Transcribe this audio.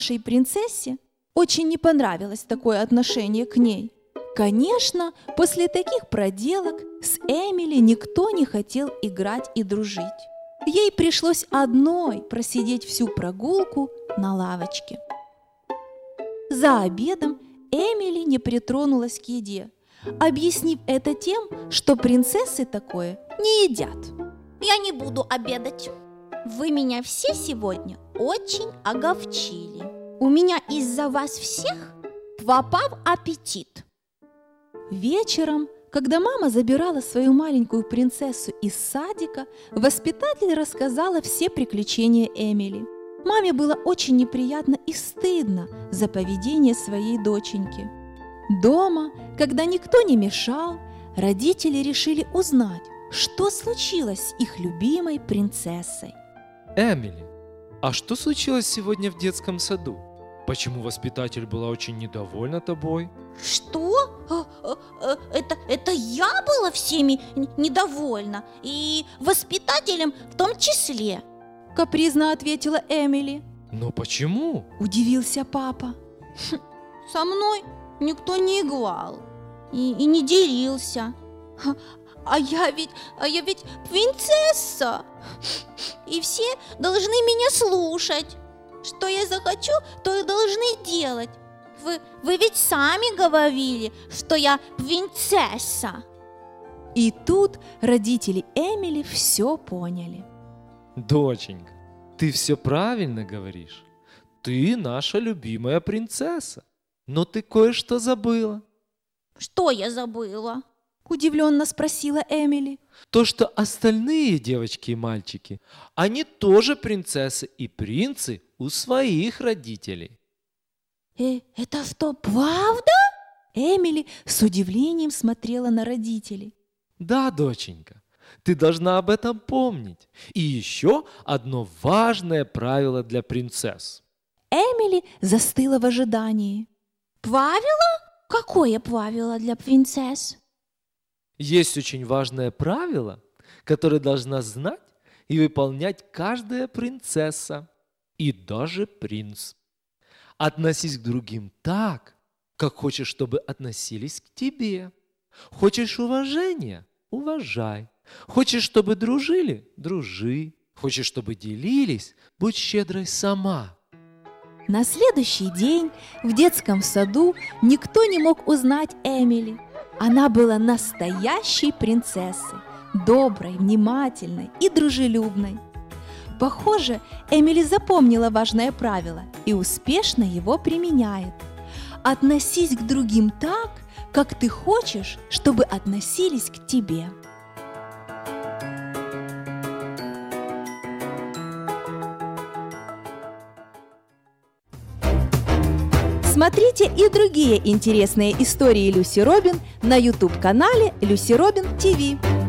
Нашей принцессе очень не понравилось такое отношение к ней. Конечно, после таких проделок с Эмили никто не хотел играть и дружить. Ей пришлось одной просидеть всю прогулку на лавочке. За обедом Эмили не притронулась к еде, объяснив это тем, что принцессы такое не едят. Я не буду обедать. Вы меня все сегодня очень оговчили. У меня из-за вас всех пропал аппетит. Вечером, когда мама забирала свою маленькую принцессу из садика, воспитатель рассказала все приключения Эмили. Маме было очень неприятно и стыдно за поведение своей доченьки. Дома, когда никто не мешал, родители решили узнать, что случилось с их любимой принцессой. Эмили, а что случилось сегодня в детском саду? Почему воспитатель была очень недовольна тобой? Что? Это я была всеми недовольна, и воспитателем в том числе. Капризно ответила Эмили. Но почему? Удивился папа. Со мной никто не играл и не делился. А я ведь принцесса, и все должны меня слушать. Что я захочу, то и должны делать. Вы ведь сами говорили, что я принцесса. И тут родители Эмили все поняли. Доченька, ты все правильно говоришь. Ты наша любимая принцесса. Но ты кое-что забыла. Что я забыла? Удивленно спросила Эмили. То, что остальные девочки и мальчики, они тоже принцессы и принцы у своих родителей. Это что, правда? Эмили с удивлением смотрела на родителей. Да, доченька, ты должна об этом помнить. И еще одно важное правило для принцесс. Эмили застыла в ожидании. Правило? Какое правило для принцесс? Есть очень важное правило, которое должна знать и выполнять каждая принцесса и даже принц. Относись к другим так, как хочешь, чтобы относились к тебе. Хочешь уважения – уважай. Хочешь, чтобы дружили – дружи. Хочешь, чтобы делились – будь щедрой сама. На следующий день в детском саду никто не мог узнать Эмили. Она была настоящей принцессой, доброй, внимательной и дружелюбной. Похоже, Эмили запомнила важное правило и успешно его применяет. Относись к другим так, как ты хочешь, чтобы относились к тебе. Смотрите и другие интересные истории Люси Робин на YouTube-канале Люси Робин ТВ.